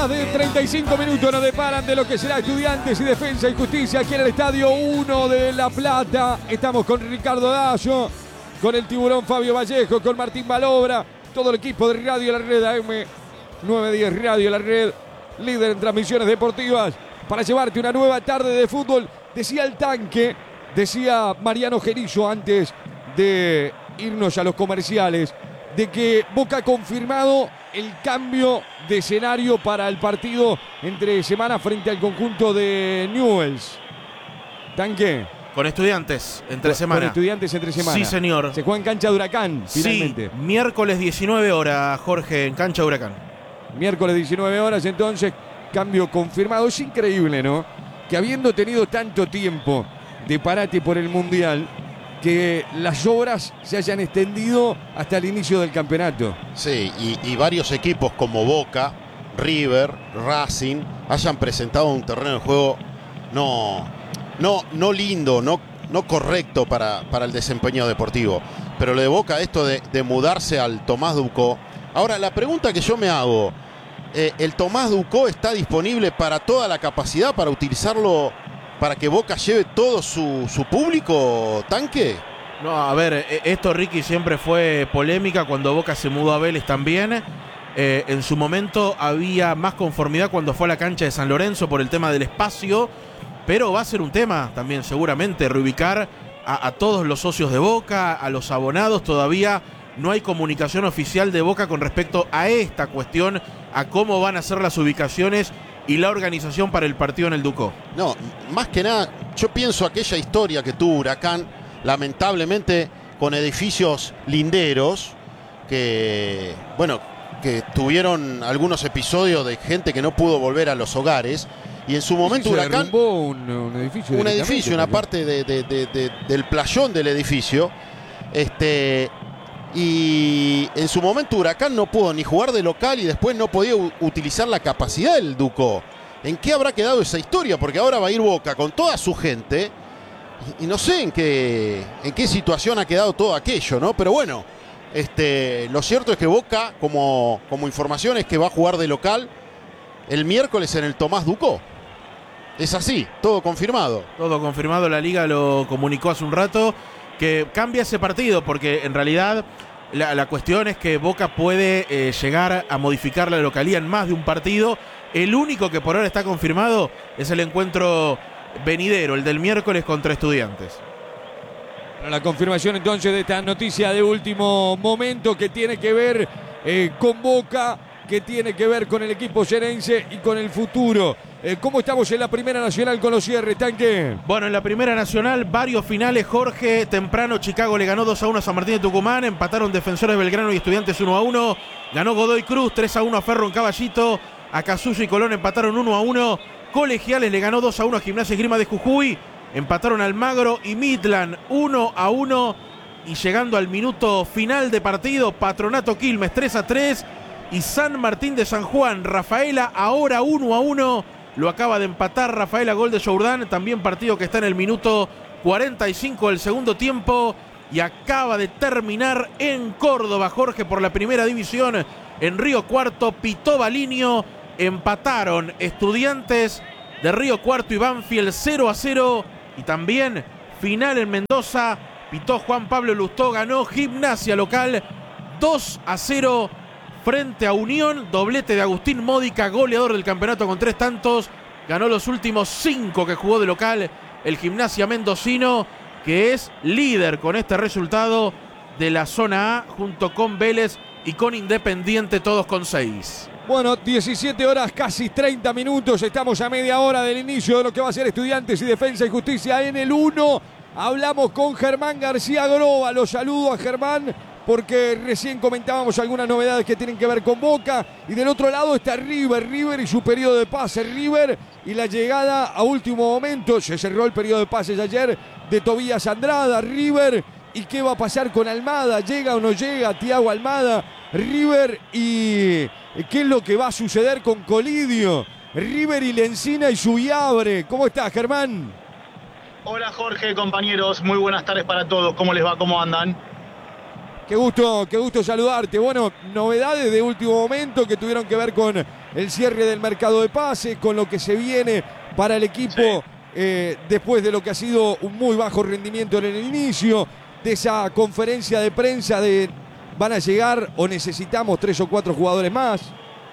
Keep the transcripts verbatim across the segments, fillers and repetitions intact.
De treinta y cinco minutos nos deparan de lo que será Estudiantes y Defensa y Justicia aquí en el Estadio uno de La Plata. Estamos con Ricardo Dallo, con el tiburón Fabio Vallejo, con Martín Balobra, todo el equipo de Radio La Red, A M novecientos diez Radio La Red, líder en transmisiones deportivas, para llevarte una nueva tarde de fútbol. Decía el tanque, decía Mariano Gerillo antes de irnos a los comerciales, de que Boca ha confirmado el cambio de escenario para el partido entre semana frente al conjunto de Newell's. ¿Tanque? Con Estudiantes entre con, semana. Con Estudiantes entre semana. Sí, señor. Se juega en cancha de Huracán, finalmente. Sí, miércoles diecinueve horas, Jorge, en cancha de Huracán. Miércoles diecinueve horas, entonces, cambio confirmado. Es increíble, ¿no? Que habiendo tenido tanto tiempo de parate por el Mundial, que las obras se hayan extendido hasta el inicio del campeonato. Sí, y, y varios equipos como Boca, River, Racing hayan presentado un terreno de juego no, no, no lindo, no, no correcto para, para el desempeño deportivo. Pero lo de Boca, esto de, de mudarse al Tomás Ducó. Ahora, la pregunta que yo me hago, eh, ¿el Tomás Ducó está disponible para toda la capacidad, para utilizarlo, para que Boca lleve todo su, su público, Tanque? No, a ver, esto, Ricky, siempre fue polémica cuando Boca se mudó a Vélez también. Eh, en su momento había más conformidad cuando fue a la cancha de San Lorenzo por el tema del espacio, pero va a ser un tema también seguramente reubicar a, a todos los socios de Boca, a los abonados. Todavía no hay comunicación oficial de Boca con respecto a esta cuestión, a cómo van a ser las ubicaciones y la organización para el partido en el Ducó. No, más que nada, yo pienso aquella historia que tuvo Huracán, lamentablemente con edificios linderos, que, bueno, que tuvieron algunos episodios de gente que no pudo volver a los hogares, y en su momento sí, Huracán... Un, un edificio. Un edificio, una parte de, de, de, de, del playón del edificio, este... y en su momento Huracán no pudo ni jugar de local y después no podía utilizar la capacidad del Ducó. ¿En qué habrá quedado esa historia? Porque ahora va a ir Boca con toda su gente y, y no sé en qué, en qué situación ha quedado todo aquello, ¿no? Pero bueno, este, lo cierto es que Boca, como, como información, es que va a jugar de local el miércoles en el Tomás Ducó. Es así, todo confirmado. Todo confirmado, la Liga lo comunicó hace un rato, que cambia ese partido, porque en realidad la, la cuestión es que Boca puede eh, llegar a modificar la localía en más de un partido. El único que por ahora está confirmado es el encuentro venidero, el del miércoles contra Estudiantes. La confirmación entonces de esta noticia de último momento que tiene que ver eh, con Boca, que tiene que ver con el equipo xerense y con el futuro. Eh, ¿Cómo estamos en la Primera Nacional con los cierres, Tanque? Bueno, en la Primera Nacional, varios finales, Jorge. Temprano, Chicago le ganó dos a uno a San Martín de Tucumán. Empataron Defensores Belgrano y Estudiantes uno a uno. Ganó Godoy Cruz tres a uno a Ferro en Caballito. A Casuyo y Colón empataron uno a uno. Colegiales le ganó dos a uno a Gimnasia y Esgrima de Jujuy. Empataron Almagro y Midland uno a uno. Y llegando al minuto final de partido, Patronato Quilmes tres a tres. Y San Martín de San Juan, Rafaela, ahora uno a uno. Lo acaba de empatar Rafaela, gol de Jourdán. También partido que está en el minuto cuarenta y cinco del segundo tiempo. Y acaba de terminar en Córdoba, Jorge, por la primera división. En Río Cuarto, pitó Balinio. Empataron Estudiantes de Río Cuarto y Banfield cero a cero. Y también final en Mendoza. Pitó Juan Pablo Lustó. Ganó Gimnasia local dos a cero. Frente a Unión, doblete de Agustín Módica, goleador del campeonato con tres tantos. Ganó los últimos cinco que jugó de local el Gimnasia mendocino, que es líder con este resultado de la zona A, junto con Vélez y con Independiente, todos con seis. Bueno, diecisiete horas, casi treinta minutos. Estamos a media hora del inicio de lo que va a ser Estudiantes y Defensa y Justicia en el uno. Hablamos con Germán García Groba. Los saludo a Germán, porque recién comentábamos algunas novedades que tienen que ver con Boca. Y del otro lado está River, River y su periodo de pase. River y la llegada a último momento. Se cerró el periodo de pases ayer de Tobías Andrada. River, ¿y qué va a pasar con Almada? ¿Llega o no llega Thiago Almada? River, ¿y qué es lo que va a suceder con Colidio? River y Lencina y Subiabre. ¿Cómo estás, Germán? Hola, Jorge, compañeros. Muy buenas tardes para todos. ¿Cómo les va? ¿Cómo andan? Qué gusto, qué gusto saludarte. Bueno, novedades de último momento que tuvieron que ver con el cierre del mercado de pases, con lo que se viene para el equipo Sí. eh, después de lo que ha sido un muy bajo rendimiento en el inicio, de esa conferencia de prensa de van a llegar o necesitamos tres o cuatro jugadores más.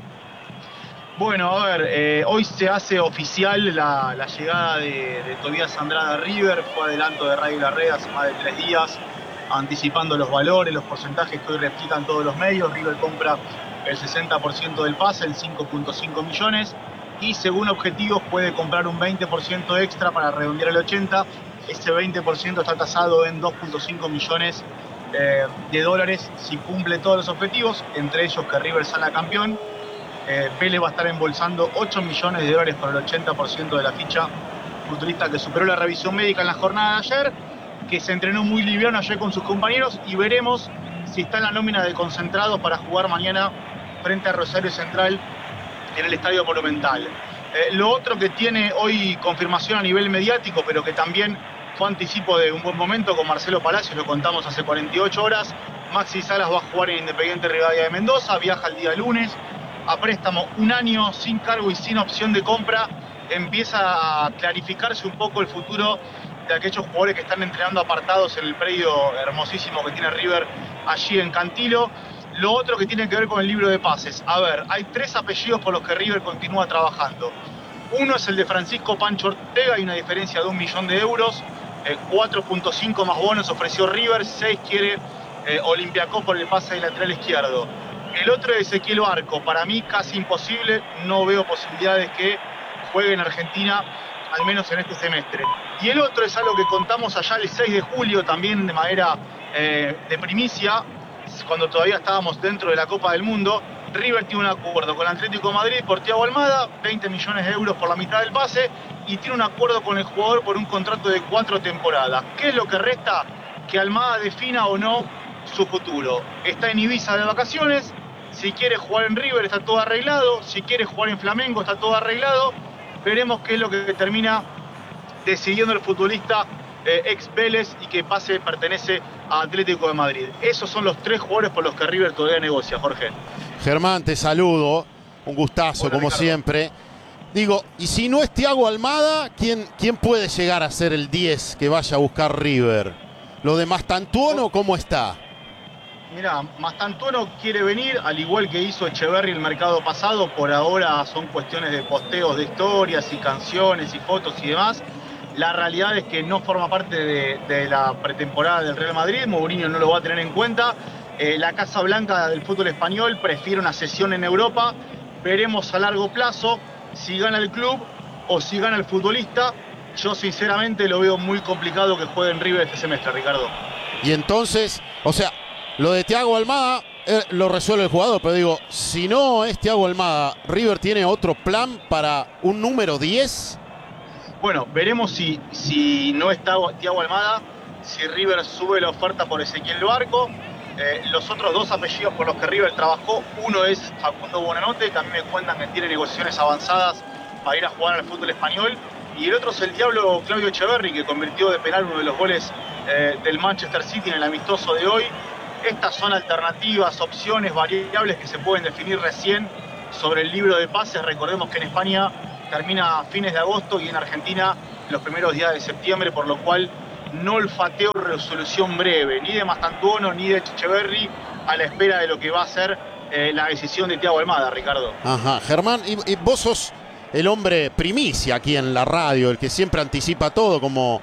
Bueno, a ver, eh, hoy se hace oficial la, la llegada de, de Tobías Andrade a River. Fue adelanto de Radio La Red hace más de tres días, anticipando los valores, los porcentajes que hoy replican todos los medios. River compra el sesenta por ciento del pase, en cinco punto cinco millones, y según objetivos puede comprar un veinte por ciento extra para redondear el ochenta. Ese veinte por ciento está tasado en dos punto cinco millones eh, de dólares si cumple todos los objetivos, entre ellos que River salga campeón. Eh, Vélez va a estar embolsando ocho millones de dólares por el ochenta por ciento de la ficha. Futbolista que superó la revisión médica en la jornada de ayer, que se entrenó muy liviano ayer con sus compañeros, y veremos si está en la nómina de concentrados para jugar mañana frente a Rosario Central en el Estadio Monumental. Eh, lo otro que tiene hoy confirmación a nivel mediático, pero que también fue anticipo de un buen momento con Marcelo Palacios, lo contamos hace cuarenta y ocho horas, Maxi Salas va a jugar en Independiente Rivadavia de Mendoza, viaja el día lunes, a préstamo un año, sin cargo y sin opción de compra. Empieza a clarificarse un poco el futuro de aquellos jugadores que están entrenando apartados en el predio hermosísimo que tiene River allí en Cantilo. Lo otro que tiene que ver con el libro de pases. A ver, hay tres apellidos por los que River continúa trabajando. Uno es el de Francisco Pancho Ortega, hay una diferencia de un millón de euros. Eh, cuatro punto cinco más bonos ofreció River, seis quiere eh, Olympiacos por el pase de lateral izquierdo. El otro es Ezequiel Barco, para mí casi imposible, no veo posibilidades que juegue en Argentina, al menos en este semestre. Y el otro es algo que contamos allá el seis de julio, también de manera eh, de primicia, cuando todavía estábamos dentro de la Copa del Mundo. River tiene un acuerdo con el Atlético de Madrid por Thiago Almada, veinte millones de euros por la mitad del pase, y tiene un acuerdo con el jugador por un contrato de cuatro temporadas. ¿Qué es lo que resta? Que Almada defina o no su futuro. Está en Ibiza de vacaciones. Si quiere jugar en River está todo arreglado, si quiere jugar en Flamengo está todo arreglado. Veremos qué es lo que termina decidiendo el futbolista eh, ex Vélez y que pase pertenece a Atlético de Madrid. Esos son los tres jugadores por los que River todavía negocia, Jorge. Germán, te saludo, un gustazo. Hola, como Ricardo. siempre. Digo, y si no es Thiago Almada, ¿quién, quién puede llegar a ser el diez que vaya a buscar River? ¿Lo de Mastantuono cómo está? Mirá, Mastantuono quiere venir, al igual que hizo Echeverri el mercado pasado. Por ahora son cuestiones de posteos de historias y canciones y fotos y demás. La realidad es que no forma parte de, de la pretemporada del Real Madrid. Mourinho no lo va a tener en cuenta. Eh, la Casa Blanca del fútbol español prefiere una sesión en Europa. Veremos a largo plazo si gana el club o si gana el futbolista. Yo sinceramente lo veo muy complicado que juegue en River este semestre, Ricardo. Y entonces, o sea, lo de Thiago Almada eh, lo resuelve el jugador, pero digo, si no es Thiago Almada, ¿River tiene otro plan para un número diez? Bueno, veremos si, si no está Thiago Almada, si River sube la oferta por Ezequiel Barco. Eh, los otros dos apellidos por los que River trabajó, uno es Facundo Buonanotte, que a mí me cuentan que tiene negociaciones avanzadas para ir a jugar al fútbol español. Y el otro es el diablo Claudio Echeverri, que convirtió de penal uno de los goles eh, del Manchester City en el amistoso de hoy. Estas son alternativas, opciones, variables que se pueden definir recién sobre el libro de pases. Recordemos que en España termina a fines de agosto y en Argentina los primeros días de septiembre, por lo cual no olfateo resolución breve, ni de Mastantuono ni de Echeverri, a la espera de lo que va a ser eh, la decisión de Thiago Almada, Ricardo. Ajá, Germán, y, y vos sos el hombre primicia aquí en la radio, el que siempre anticipa todo como,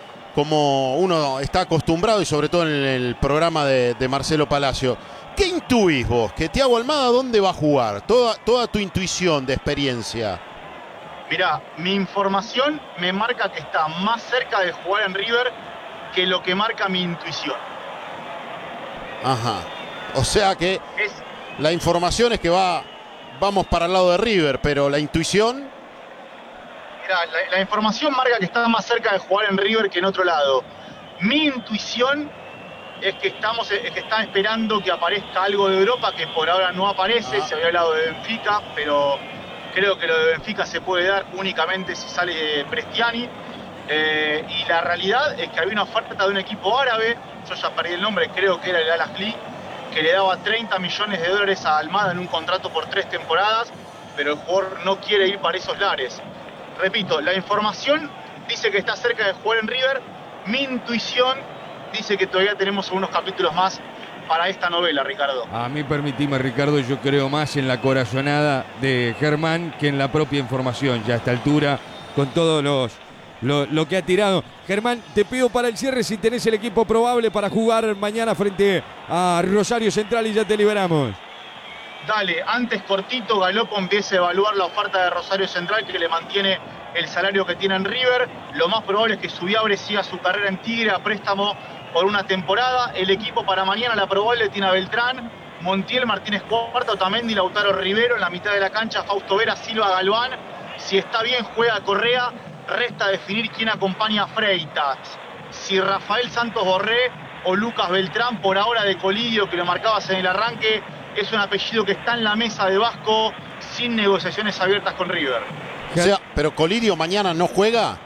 como uno está acostumbrado, y sobre todo en el programa de, de Marcelo Palacio. ¿Qué intuís vos? ¿Que Thiago Almada dónde va a jugar? Toda, toda tu intuición de experiencia. Mirá, mi información me marca que está más cerca de jugar en River que lo que marca mi intuición. Ajá. O sea que Es, la información es que va, vamos para el lado de River, pero la intuición... mirá, la, la información marca que está más cerca de jugar en River que en otro lado. Mi intuición es que estamos, es que están esperando que aparezca algo de Europa, que por ahora no aparece. Ah. Se había hablado de Benfica, pero creo que lo de Benfica se puede dar únicamente si sale Prestiani. Eh, y la realidad es que había una oferta de un equipo árabe, yo ya perdí el nombre, creo que era el Al Ahly, que le daba treinta millones de dólares a Almada en un contrato por tres temporadas. pero el jugador no quiere ir para esos lares. Repito, la información dice que está cerca de jugar en River. Mi intuición dice que todavía tenemos algunos capítulos más para esta novela, Ricardo. A mí permitime, Ricardo, yo creo más en la corazonada de Germán que en la propia información, ya a esta altura, con todos los lo, lo que ha tirado. Germán, te pido para el cierre si tenés el equipo probable para jugar mañana frente a Rosario Central y ya te liberamos. Dale, antes cortito, Galopo empieza a evaluar la oferta de Rosario Central que le mantiene el salario que tiene en River. Lo más probable es que Subiabre siga su carrera en Tigre a préstamo por una temporada. El equipo para mañana, la probable, tiene a Beltrán, Montiel, Martínez Cuarta, Otamendi, Lautaro Rivero. En la mitad de la cancha, Fausto Vera, Silva, Galván. Si está bien, juega Correa. Resta definir quién acompaña a Freitas. Si Rafael Santos Borré o Lucas Beltrán, por ahora de Colidio, que lo marcabas en el arranque, es un apellido que está en la mesa de Vasco sin negociaciones abiertas con River. O sea, pero Colidio mañana no juega.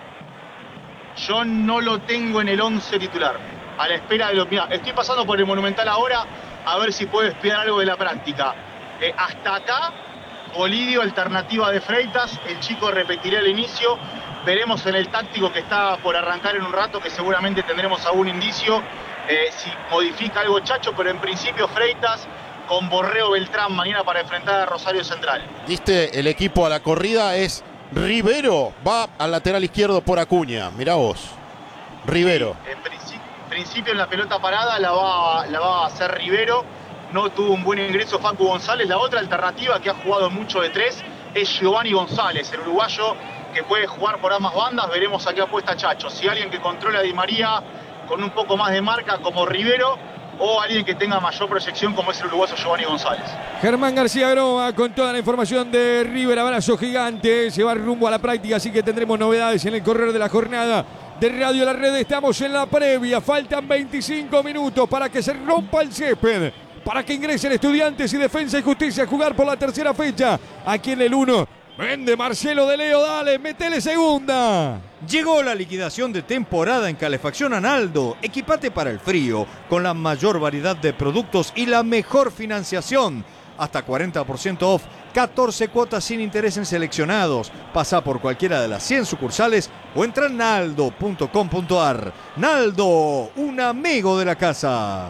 Yo no lo tengo en el once titular. A la espera de lo... Mirá, estoy pasando por el Monumental ahora a ver si puedo espiar algo de la práctica. Eh, hasta acá, Colidio, alternativa de Freitas. El chico repetirá el inicio. Veremos en el táctico que está por arrancar en un rato, que seguramente tendremos algún indicio. Eh, si modifica algo Chacho, pero en principio Freitas con Borreo Beltrán mañana para enfrentar a Rosario Central. Diste el equipo a la corrida, es Rivero, va al lateral izquierdo por Acuña, mirá vos. Rivero. Sí, en principio, principio en la pelota parada la va, la va a hacer Rivero. No tuvo un buen ingreso Facu González. La otra alternativa que ha jugado mucho de tres es Giovanni González, el uruguayo que puede jugar por ambas bandas. Veremos a qué apuesta Chacho. Si alguien que controla a Di María con un poco más de marca como Rivero, o alguien que tenga mayor proyección como es el uruguayo Giovanni González. Germán García Groba con toda la información de River. Abrazo gigante, se va rumbo a la práctica, así que tendremos novedades en el correr de la jornada de Radio La Red. Estamos en la previa, faltan veinticinco minutos para que se rompa el césped, para que ingresen Estudiantes y Defensa y Justicia a jugar por la tercera fecha. Aquí en el uno, vende Marcelo de Leo, dale, metele segunda. Llegó la liquidación de temporada en Calefacción Analdo. Equipate para el frío con la mayor variedad de productos y la mejor financiación. Hasta cuarenta por ciento off, catorce cuotas sin interés en seleccionados. Pasa por cualquiera de las cien sucursales o entra en naldo punto com punto ar. Naldo, un amigo de la casa.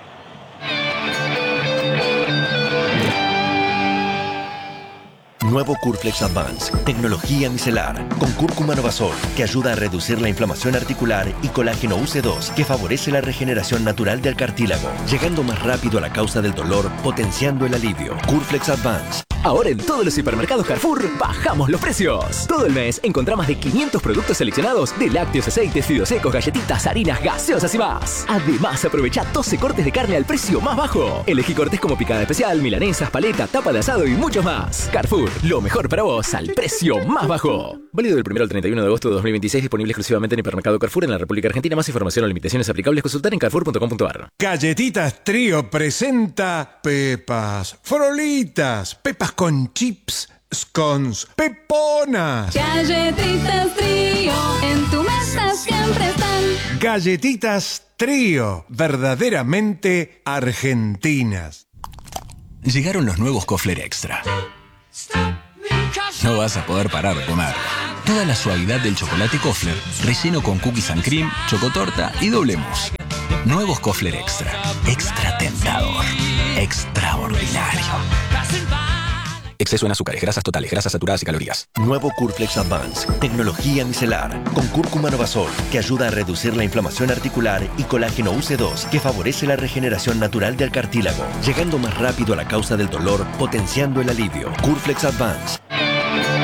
Nuevo Curflex Advance, tecnología micelar, con cúrcuma Novasol, que ayuda a reducir la inflamación articular, y colágeno U C dos, que favorece la regeneración natural del cartílago, llegando más rápido a la causa del dolor, potenciando el alivio. Curflex Advance. Ahora en todos los supermercados Carrefour bajamos los precios. Todo el mes encontrá más de quinientos productos seleccionados de lácteos, aceites, fideos secos, galletitas, harinas, gaseosas y más. Además, aprovecha doce cortes de carne al precio más bajo. Elegí cortes como picada especial, milanesas, paleta, tapa de asado y muchos más. Carrefour, lo mejor para vos al precio más bajo. Válido del primero al treinta y uno de agosto de dos mil veintiséis, disponible exclusivamente en Hipermercado Carrefour en la República Argentina. Más información o limitaciones aplicables consultar en carrefour punto com punto ar. Galletitas Trío presenta Pepas, Frolitas, Pepas con chips, scones, peponas. Galletitas Trío, en tu mesa siempre están. Galletitas Trío, verdaderamente argentinas. Llegaron los nuevos Kofler Extra. No vas a poder parar de comer. Toda la suavidad del chocolate Kofler, relleno con cookies and cream, chocotorta y doble mousse. Nuevos Kofler Extra. Extra tentador. Extraordinario. Exceso en azúcares, grasas totales, grasas saturadas y calorías. Nuevo Curflex Advance, tecnología micelar, con cúrcuma Novasol, que ayuda a reducir la inflamación articular, y colágeno U C dos, que favorece la regeneración natural del cartílago, llegando más rápido a la causa del dolor, potenciando el alivio. Curflex Advance.